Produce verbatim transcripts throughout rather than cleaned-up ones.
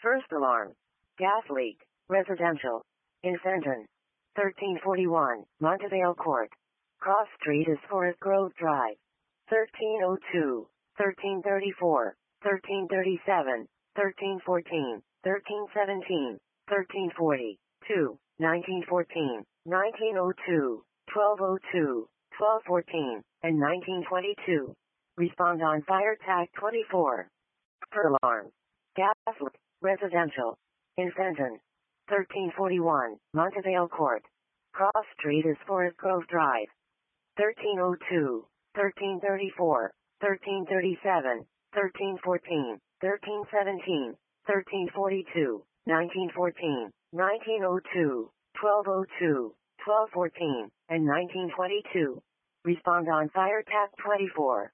First alarm. Gas leak. Residential. In Fenton. thirteen forty-one, Montevale Court. Cross Street is Forest Grove Drive. thirteen oh two, thirteen thirty-four, thirteen thirty-seven, thirteen fourteen, thirteen seventeen, thirteen forty-two, nineteen fourteen, nineteen oh two, twelve oh two, twelve fourteen, and nineteen twenty-two. Respond on Fire Tag twenty-four. Per alarm. Gas leak. Residential. In Fenton. thirteen forty-one, Montevale Court. Cross Street is Forest Grove Drive. thirteen oh two, thirteen thirty-four, thirteen thirty-seven, thirteen fourteen, thirteen seventeen, thirteen forty-two, nineteen fourteen, nineteen oh two, twelve oh two, twelve fourteen, and nineteen twenty-two. Respond on Fire Tag twenty-four.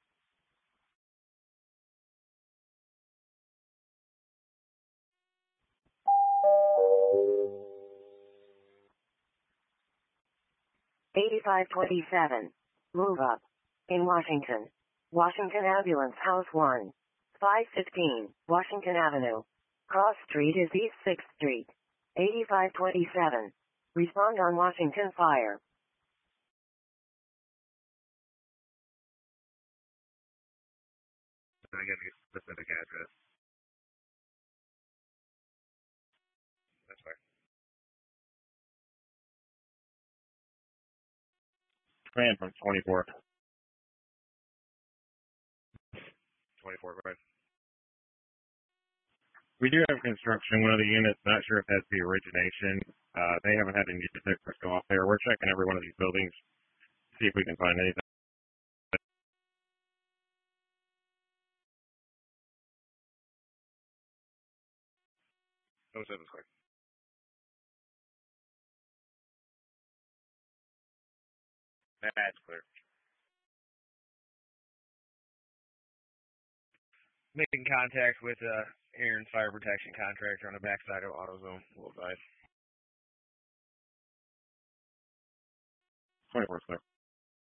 eighty-five twenty-seven. Move up. In Washington. Washington Ambulance House one. five fifteen, Washington Avenue. Cross Street is East sixth Street. eighty-five twenty-seven. Respond on Washington Fire. I get a specific address. That's fine. Ran from twenty-four. twenty-four, right? We do have construction. One of the units, not sure if that's the origination. Uh, they haven't had any detectors go off there. We're checking every one of these buildings, see if we can find anything. oh seven square. That's clear. Making contact with uh, Aaron's fire protection contractor on the backside of AutoZone. We'll advise. twenty-four, sir.